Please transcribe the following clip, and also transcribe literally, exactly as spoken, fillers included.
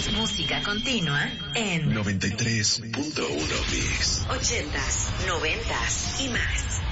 Música continua en noventa y tres punto uno Mix. ochentas, noventas y más.